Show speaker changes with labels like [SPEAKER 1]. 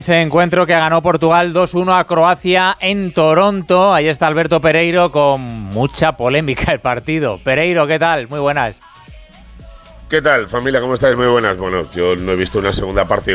[SPEAKER 1] Ese encuentro que ganó Portugal 2-1 a Croacia en Toronto. Ahí está Alberto Pereiro con mucha polémica el partido. Pereiro, ¿qué tal? Muy buenas.
[SPEAKER 2] ¿Qué tal, familia? ¿Cómo estáis? Muy buenas. Bueno, yo no he visto una segunda parte